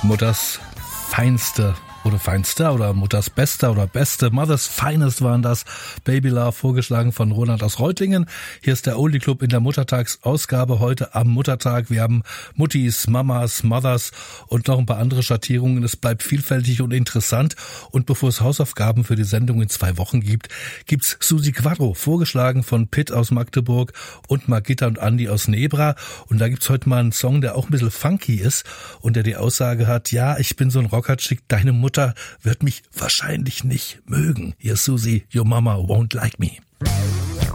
Mutters Feinste oder Feinster oder Mutters Bester oder Beste, Mother's Finest waren das. Baby Love, vorgeschlagen von Roland aus Reutlingen. Hier ist der Oldie Club in der Muttertagsausgabe heute am Muttertag. Wir haben Muttis, Mamas, Mothers und noch ein paar andere Schattierungen. Es bleibt vielfältig und interessant. Und bevor es Hausaufgaben für die Sendung in 2 Wochen gibt's Susi Quadro, vorgeschlagen von Pitt aus Magdeburg und Margitta und Andi aus Nebra. Und da gibt's heute mal einen Song, der auch ein bisschen funky ist und der die Aussage hat, ja, ich bin so ein Rockerchick, deine Mutter wird mich wahrscheinlich nicht mögen. Hier ist Susi, your mama won't like me.